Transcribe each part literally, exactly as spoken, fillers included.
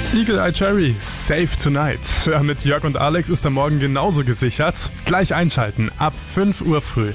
Eagle Eye Cherry, Safe Tonight. Ja, mit Jörg und Alex ist der Morgen genauso gesichert. Gleich einschalten, ab fünf Uhr früh.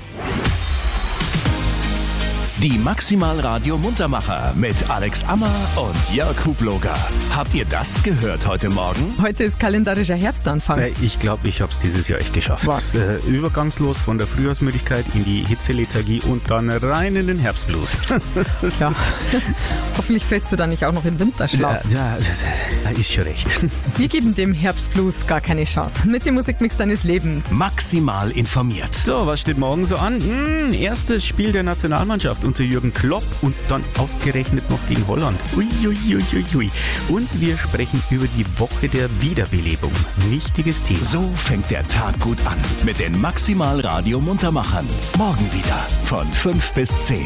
Die Maximal Radio Muntermacher mit Alex Ammer und Jörg Hubloger. Habt ihr das gehört heute Morgen? Heute ist kalendarischer Herbstanfang. Äh, Ich glaube, ich habe es dieses Jahr echt geschafft. Was? Äh, übergangslos von der Frühjahrsmüdigkeit in die Hitzelethargie und dann rein in den Herbstblues. Ja. Hoffentlich fällst du da nicht auch noch in Winterschlaf. Ja, ja, ist schon recht. Wir geben dem Herbstblues gar keine Chance. Mit dem Musikmix deines Lebens. Maximal informiert. So, was steht morgen so an? Hm, erstes Spiel der Nationalmannschaft unter Jürgen Klopp und dann ausgerechnet noch gegen Holland. Ui, ui, ui, ui, ui. Und wir sprechen über die Woche der Wiederbelebung. Wichtiges Thema. So fängt der Tag gut an mit den Maximal Radio Muntermachern. Morgen wieder von fünf bis zehn.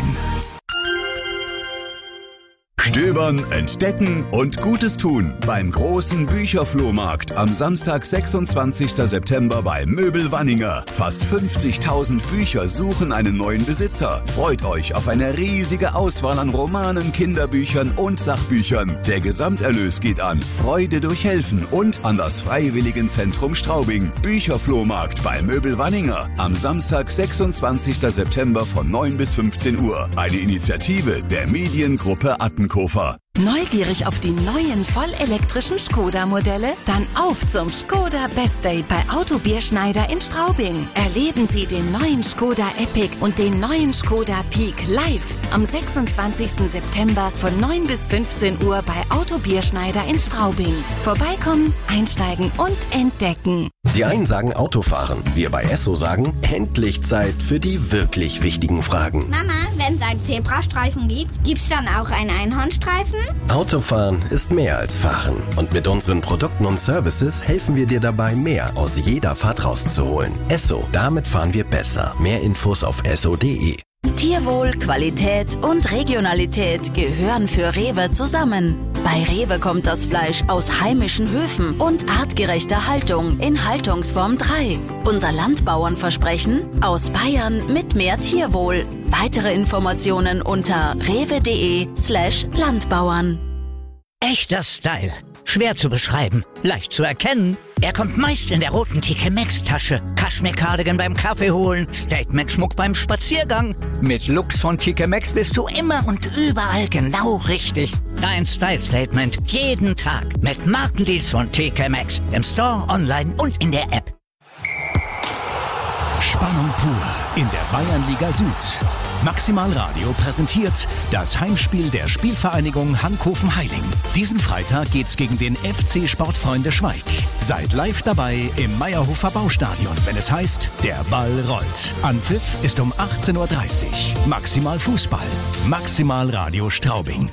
Stöbern, entdecken und Gutes tun beim großen Bücherflohmarkt am Samstag, sechsundzwanzigsten September bei Möbel Wanninger. Fast fünfzigtausend Bücher suchen einen neuen Besitzer. Freut euch auf eine riesige Auswahl an Romanen, Kinderbüchern und Sachbüchern. Der Gesamterlös geht an Freude durch Helfen und an das Freiwilligenzentrum Straubing. Bücherflohmarkt bei Möbel Wanninger am Samstag, sechsundzwanzigsten September von neun bis fünfzehn Uhr. Eine Initiative der Mediengruppe Attenkofer. Neugierig auf die neuen vollelektrischen Skoda-Modelle? Dann auf zum Skoda Best Day bei Auto Bierschneider in Straubing. Erleben Sie den neuen Skoda Epic und den neuen Skoda Peak live am sechsundzwanzigsten September von neun bis fünfzehn Uhr bei Auto Bierschneider in Straubing. Vorbeikommen, einsteigen und entdecken. Die einen sagen Autofahren, wir bei Esso sagen, endlich Zeit für die wirklich wichtigen Fragen. Mama, wenn es einen Zebrastreifen gibt, gibt's dann auch einen Einhornstreifen? Autofahren ist mehr als Fahren. Und mit unseren Produkten und Services helfen wir dir dabei, mehr aus jeder Fahrt rauszuholen. Esso, damit fahren wir besser. Mehr Infos auf esso punkt de. Tierwohl, Qualität und Regionalität gehören für Rewe zusammen. Bei Rewe kommt das Fleisch aus heimischen Höfen und artgerechter Haltung in Haltungsform drei. Unser Landbauernversprechen: aus Bayern mit mehr Tierwohl. Weitere Informationen unter rewe.de slash Landbauern. Echter Style. Schwer zu beschreiben, leicht zu erkennen. Er kommt meist in der roten T K Maxx Tasche. Kaschmir-Cardigan beim Kaffee holen, Statement-Schmuck beim Spaziergang. Mit Looks von T K Maxx bist du immer und überall genau richtig. Dein Style-Statement jeden Tag mit Markendeals von T K Maxx. Im Store, online und in der App. Spannung pur in der Bayernliga Süd. Maximal Radio präsentiert das Heimspiel der Spielvereinigung Hankhofen-Heiling. Diesen Freitag geht's gegen den F C Sportfreunde Schweig. Seid live dabei im Meierhofer Baustadion, wenn es heißt, der Ball rollt. Anpfiff ist um achtzehn Uhr dreißig. Maximal Fußball. Maximal Radio Straubing.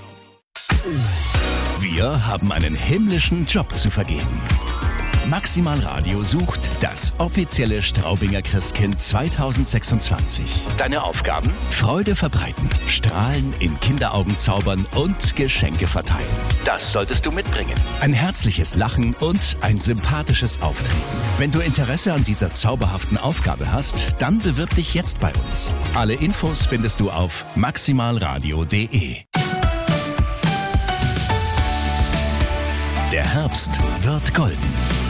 Wir haben einen himmlischen Job zu vergeben. Maximal Radio sucht das offizielle Straubinger Christkind zweitausendsechsundzwanzig. Deine Aufgaben? Freude verbreiten, Strahlen in Kinderaugen zaubern und Geschenke verteilen. Das solltest du mitbringen. Ein herzliches Lachen und ein sympathisches Auftreten. Wenn du Interesse an dieser zauberhaften Aufgabe hast, dann bewirb dich jetzt bei uns. Alle Infos findest du auf maximalradio punkt de. Der Herbst wird golden.